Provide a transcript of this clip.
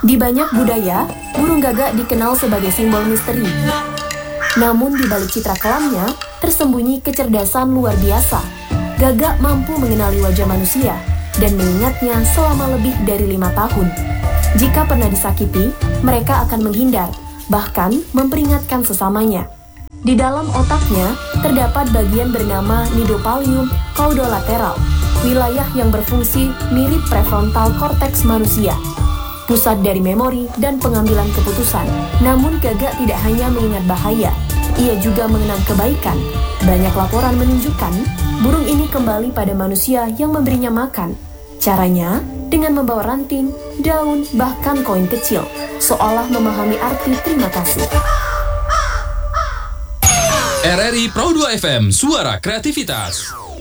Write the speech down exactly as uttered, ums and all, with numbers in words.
Di banyak budaya, burung gagak dikenal sebagai simbol misteri. Namun di balik citra kelamnya, tersembunyi kecerdasan luar biasa. Gagak mampu mengenali wajah manusia dan mengingatnya selama lebih dari lima tahun. Jika pernah disakiti, mereka akan menghindar, bahkan memperingatkan sesamanya. Di dalam otaknya, terdapat bagian bernama nidopallium caudolateral, wilayah yang berfungsi mirip prefrontal cortex manusia, pusat dari memori dan pengambilan keputusan. Namun gagak tidak hanya mengingat bahaya, ia juga mengenang kebaikan. Banyak laporan menunjukkan burung ini kembali pada manusia yang memberinya makan. Caranya dengan membawa ranting, daun, bahkan koin kecil, seolah memahami arti terima kasih. R R I Pro dua F M, suara kreativitas.